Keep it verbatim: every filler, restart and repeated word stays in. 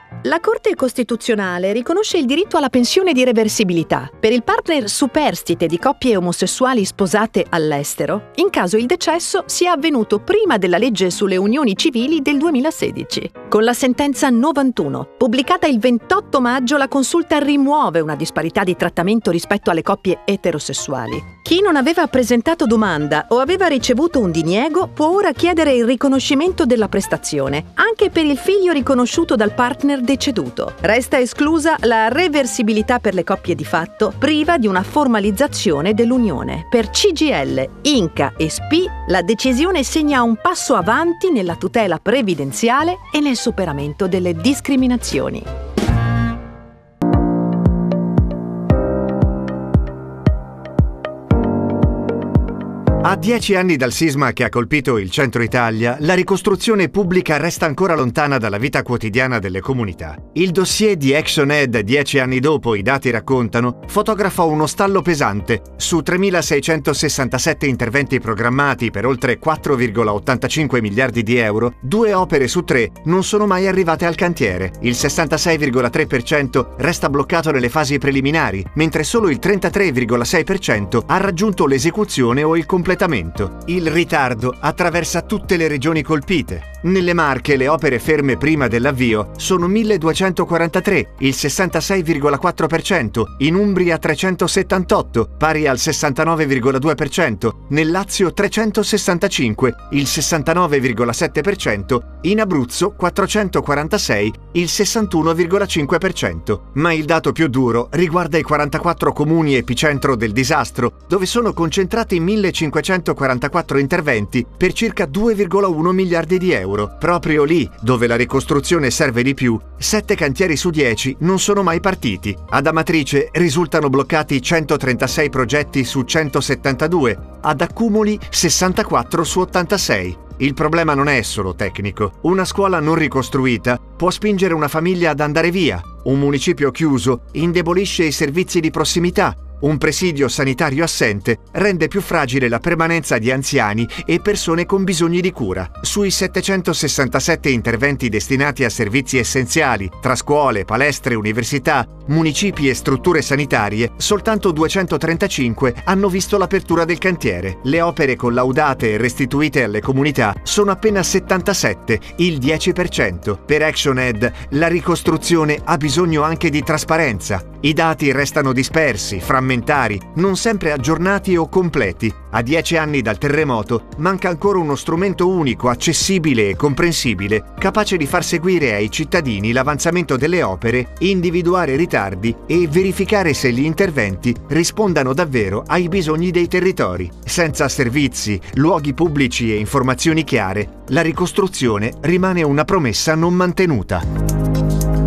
La Corte Costituzionale riconosce il diritto alla pensione di reversibilità per il partner superstite di coppie omosessuali sposate all'estero, in caso il decesso sia avvenuto prima della legge sulle unioni civili del duemilasedici. Con la sentenza novantuno, pubblicata il ventotto maggio, la Consulta rimuove una disparità di trattamento rispetto alle coppie eterosessuali. Chi non aveva presentato domanda o aveva ricevuto un diniego può ora chiedere il riconoscimento della prestazione, anche per il figlio riconosciuto dal partner deceduto. Resta esclusa la reversibilità per le coppie di fatto priva di una formalizzazione dell'unione. Per C G I L, Inca e S P I la decisione segna un passo avanti nella tutela previdenziale e nel superamento delle discriminazioni. A dieci anni dal sisma che ha colpito il centro Italia, la ricostruzione pubblica resta ancora lontana dalla vita quotidiana delle comunità. Il dossier di ActionAid, dieci anni dopo, i dati raccontano, fotografa uno stallo pesante. Su tremilaseicentosessantasette interventi programmati per oltre quattro virgola ottantacinque miliardi di euro, due opere su tre non sono mai arrivate al cantiere. Il sessantasei virgola tre per cento resta bloccato nelle fasi preliminari, mentre solo il trentatré virgola sei per cento ha raggiunto l'esecuzione o il completamento. Il ritardo attraversa tutte le regioni colpite. Nelle Marche le opere ferme prima dell'avvio sono milleduecentoquarantatré, il sessantasei virgola quattro per cento, in Umbria trecentosettantotto, pari al sessantanove virgola due per cento, nel Lazio trecentosessantacinque, il sessantanove virgola sette per cento, in Abruzzo quattrocentoquarantasei, il sessantuno virgola cinque per cento. Ma il dato più duro riguarda i quarantaquattro comuni epicentro del disastro, dove sono concentrati millecinquecentoquarantaquattro interventi per circa due virgola uno miliardi di euro. Proprio lì, dove la ricostruzione serve di più, sette cantieri su dieci non sono mai partiti. Ad Amatrice risultano bloccati centotrentasei progetti su centosettantadue, ad Accumuli sessantaquattro su ottantasei. Il problema non è solo tecnico. Una scuola non ricostruita può spingere una famiglia ad andare via. Un municipio chiuso indebolisce i servizi di prossimità. Un presidio sanitario assente rende più fragile la permanenza di anziani e persone con bisogni di cura. Sui settecentosessantasette interventi destinati a servizi essenziali, tra scuole, palestre, università, municipi e strutture sanitarie, soltanto duecentotrentacinque hanno visto l'apertura del cantiere. Le opere collaudate e restituite alle comunità sono appena settantasette, il dieci per cento. Per ActionAid, la ricostruzione ha bisogno anche di trasparenza. I dati restano dispersi, frammentari, non sempre aggiornati o completi. A dieci anni dal terremoto manca ancora uno strumento unico, accessibile e comprensibile, capace di far seguire ai cittadini l'avanzamento delle opere, individuare ritardi e verificare se gli interventi rispondano davvero ai bisogni dei territori. Senza servizi, luoghi pubblici e informazioni chiare, la ricostruzione rimane una promessa non mantenuta.